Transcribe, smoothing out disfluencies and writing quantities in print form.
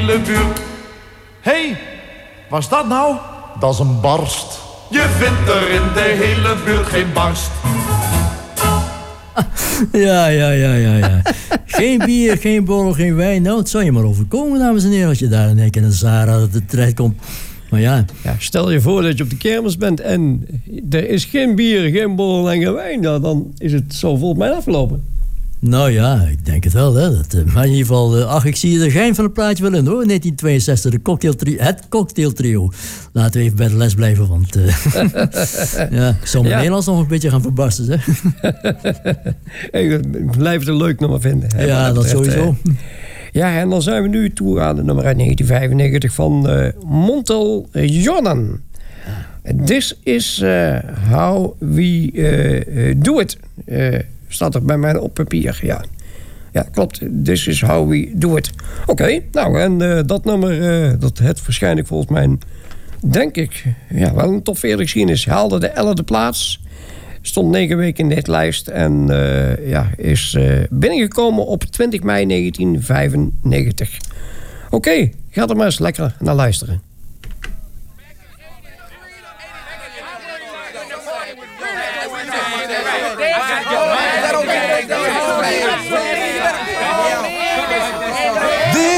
hele buurt. Hé, wat is dat nou? Dat is een barst. Je vindt er in de hele buurt geen barst. Ja. Geen bier, geen borrel, geen wijn. Nou, het zou je maar overkomen, dames en heren, als je daar in één keer in de Sahara terecht komt. Maar ja, stel je voor dat je op de kermis bent en er is geen bier, geen borrel en geen wijn. Nou, dan is het zo volgens mij afgelopen. nou ja, ik denk het wel. Hè. Maar in ieder geval, ik zie de gein van het plaatje wel in hoor. 1962, het cocktailtrio. Laten we even bij de les blijven, want ik zal mijn Nederlands nog een beetje gaan verbarsten. Zeg. Ik blijf het een leuk nummer vinden. Hè, ja, dat sowieso. Ja, en dan zijn we nu toe aan de nummer uit 1995 van Montel Jordan. This is how we do it. Staat er bij mij op papier, ja. Ja, klopt. This is how we do it. Oké, nou, en dat nummer, dat het waarschijnlijk volgens mij, denk ik, wel een top 40 geschiedenis. Haalde de 11e plaats. Stond 9 weken in de hitlijst en is binnengekomen op 20 mei 1995. Oké, ga er maar eens lekker naar luisteren. Hey!